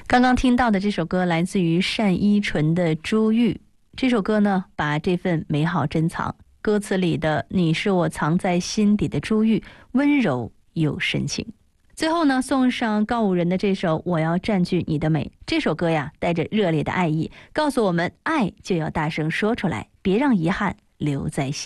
刚刚听到的这首歌来自于单依纯的《珠玉》。这首歌呢，把这份美好珍藏。歌词里的“你是我藏在心底的珠玉”，温柔又深情。最后呢，送上告五人的这首《我要占据你的美》。这首歌呀，带着热烈的爱意，告诉我们，爱就要大声说出来，别让遗憾留在心。